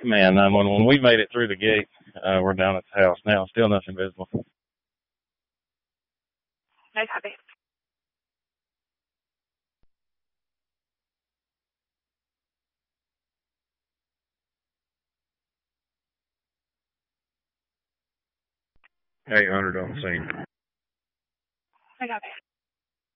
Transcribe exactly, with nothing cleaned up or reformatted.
Man, nine one one. We made it through the gate. Uh, we're down at the house now. Still nothing visible. No copy. eight hundred on the scene. No copy.